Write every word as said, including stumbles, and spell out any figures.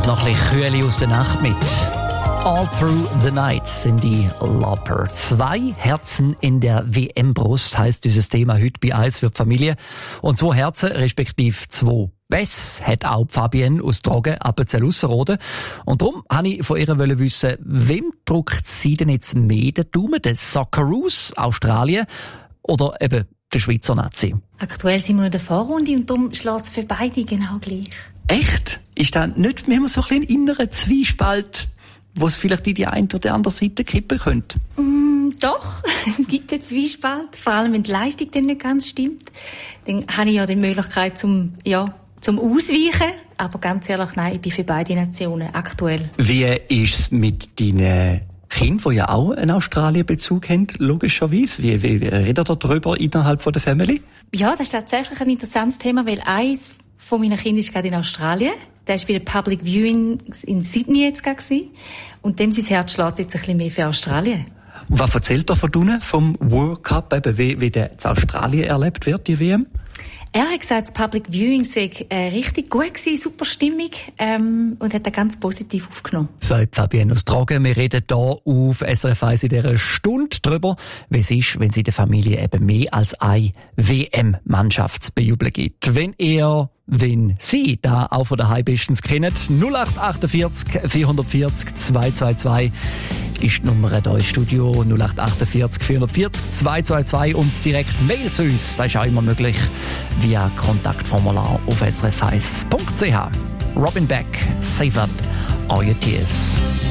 noch ein bisschen Kühle aus der Nacht mit. All Through the Night sind die Lauper. Zwei Herzen in der W M-Brust heisst dieses Thema heute bei «Eins für die Familie». Und zwei Herzen, respektive zwei Pässe, hat auch Fabienne aus Trogen, Appenzell-Ausserrhoden. Und darum wollte ich von ihr wissen, wem drückt sie denn jetzt mehr den Daumen? Den Socceroos, Australien oder eben der Schweizer Nazi? Aktuell sind wir in der Vorrunde und darum schlägt es für beide genau gleich. Echt? Ist da nicht mehr so ein bisschen ein innerer Zwiespalt, wo es vielleicht in die eine oder die andere Seite kippen könnte? Mm, doch, es gibt einen Zwiespalt, vor allem wenn die Leistung dann nicht ganz stimmt. Dann habe ich ja die Möglichkeit zum, ja, zum Ausweichen, aber ganz ehrlich, nein, ich bin für beide Nationen aktuell. Wie ist es mit deinen Kindern, die ja auch einen Australien-Bezug haben, logischerweise? Wie, wie, wie redet ihr darüber innerhalb von der Family? Ja, das ist tatsächlich ein interessantes Thema, weil eins von meinen Kindern ist gerade in Australien. Der war bei der Public Viewing in Sydney jetzt gerade. Und dem sein Herz schlägt jetzt ein bisschen mehr für Australien. Und was erzählt er von unten, vom World Cup, eben wie, wie der in Australien erlebt wird, die W M? Er hat gesagt, das Public Viewing sei äh, richtig gut gewesen, super stimmig, ähm, und hat das ganz positiv aufgenommen. Sagt Fabienne aus Trogen. Wir reden hier auf S R F eins in dieser Stunde darüber, wie es ist, wenn es in der Familie eben mehr als eine W M-Mannschaft zu bejubeln gibt. Wenn ihr, wenn Sie da auch von daheim bestens kennen, null acht achtundvierzig vierhundertvierzig zweihundertzweiundzwanzig ist die Nummer hier im Studio, null acht achtundvierzig vierhundertvierzig zweihundertzweiundzwanzig, und direkt Mail zu uns. Das ist auch immer möglich via Kontaktformular auf s r f eins punkt c h. Robin Beck, Save Up All Your Tears.